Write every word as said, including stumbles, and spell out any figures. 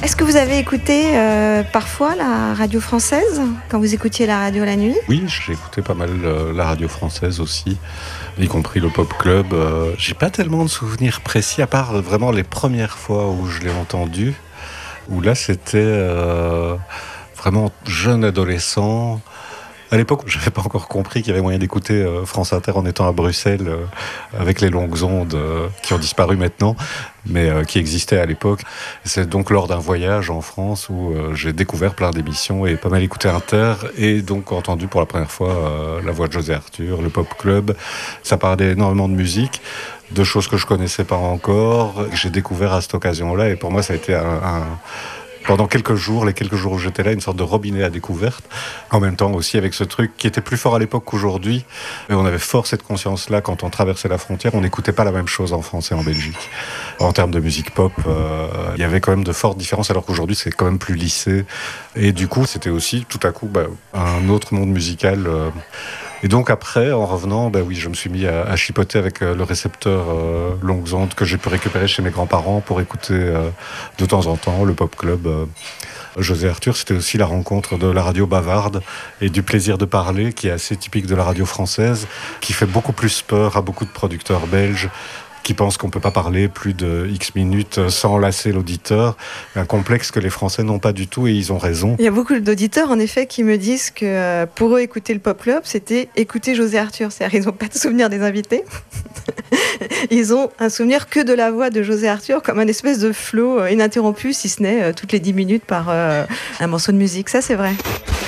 Est-ce que vous avez écouté euh, parfois la radio française quand vous écoutiez la radio la nuit ? Oui, j'ai écouté pas mal euh, la radio française aussi, y compris le Pop Club. Euh, j'ai pas tellement de souvenirs précis, à part euh, vraiment les premières fois où je l'ai entendu, où là c'était euh, vraiment jeune adolescent. À l'époque, je n'avais pas encore compris qu'il y avait moyen d'écouter euh, France Inter en étant à Bruxelles, euh, avec les longues ondes euh, qui ont disparu maintenant, mais euh, qui existaient à l'époque. C'est donc lors d'un voyage en France où euh, j'ai découvert plein d'émissions et pas mal écouté Inter, et donc entendu pour la première fois euh, la voix de José Arthur, le Pop Club. Ça parlait énormément de musique, de choses que je connaissais pas encore, que j'ai découvert à cette occasion-là, et pour moi ça a été un... un pendant quelques jours, les quelques jours où j'étais là, une sorte de robinet à découverte. En même temps aussi avec ce truc qui était plus fort à l'époque qu'aujourd'hui. Mais on avait fort cette conscience-là quand on traversait la frontière. On n'écoutait pas la même chose en France et en Belgique. En termes de musique pop, euh, il y avait quand même de fortes différences, alors qu'aujourd'hui c'est quand même plus lissé. Et du coup, c'était aussi tout à coup bah, un autre monde musical. Euh, Et donc après, en revenant, ben oui, je me suis mis à, à chipoter avec euh, le récepteur euh, longues ondes que j'ai pu récupérer chez mes grands-parents pour écouter euh, de temps en temps le Pop Club. Euh. José Arthur, c'était aussi la rencontre de la radio bavarde et du plaisir de parler, qui est assez typique de la radio française, qui fait beaucoup plus peur à beaucoup de producteurs belges, qui pensent qu'on ne peut pas parler plus de X minutes sans lasser l'auditeur. Un complexe que les Français n'ont pas du tout, et ils ont raison. Il y a beaucoup d'auditeurs, en effet, qui me disent que pour eux, écouter le Pop Club, c'était écouter José Arthur. C'est-à-dire qu'ils n'ont pas de souvenir des invités. Ils ont un souvenir que de la voix de José Arthur, comme un espèce de flow ininterrompu, si ce n'est toutes les dix minutes par euh, un morceau de musique. Ça, c'est vrai.